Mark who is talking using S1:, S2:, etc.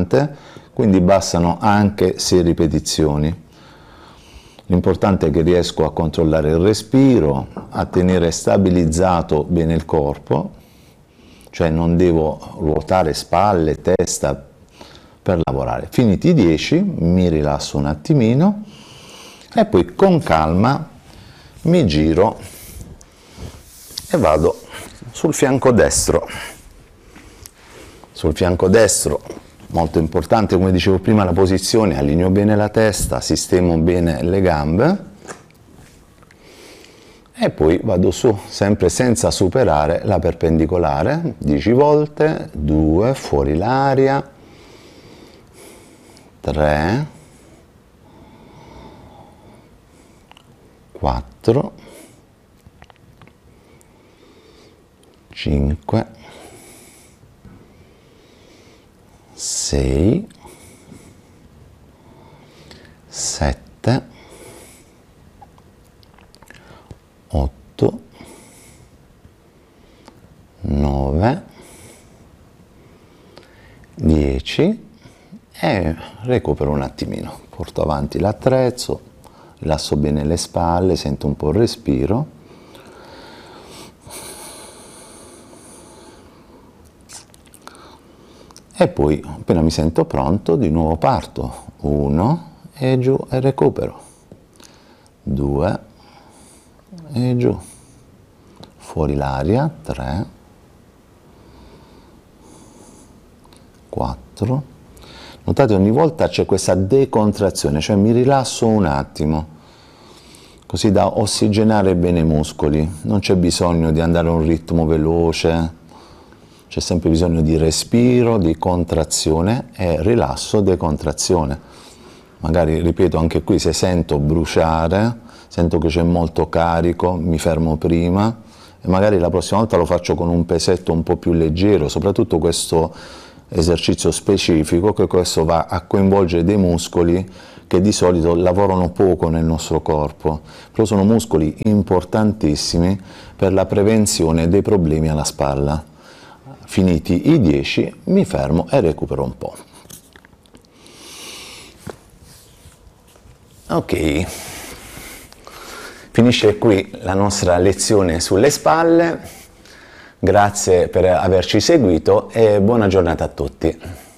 S1: importante, quindi bastano anche 6 ripetizioni. L'importante è che riesco a controllare il respiro, a tenere stabilizzato bene il corpo, cioè non devo ruotare spalle, testa per lavorare. Finiti i 10, mi rilasso un attimino e poi con calma mi giro e vado sul fianco destro. Sul fianco destro, molto importante, come dicevo prima, la posizione, allineo bene la testa, sistemo bene le gambe e poi vado su, sempre senza superare la perpendicolare, 10 volte, 2, fuori l'aria, 3, 4, 5, 6, 7, 8, 9, 10 e recupero un attimino, porto avanti l'attrezzo, rilasso bene le spalle, sento un po' il respiro. E poi, appena mi sento pronto, di nuovo parto. 1 e giù e recupero. 2 e giù. Fuori l'aria. 3, 4. Notate, ogni volta c'è questa decontrazione, cioè mi rilasso un attimo, così da ossigenare bene i muscoli. Non c'è bisogno di andare a un ritmo veloce. C'è sempre bisogno di respiro, di contrazione e rilasso, decontrazione. Magari, ripeto, anche qui se sento bruciare, sento che c'è molto carico, mi fermo prima e magari la prossima volta lo faccio con un pesetto un po' più leggero, soprattutto questo esercizio specifico, che questo va a coinvolgere dei muscoli che di solito lavorano poco nel nostro corpo, però sono muscoli importantissimi per la prevenzione dei problemi alla spalla. Finiti i 10, mi fermo e recupero un po'. Ok, finisce qui la nostra lezione sulle spalle. Grazie per averci seguito e buona giornata a tutti.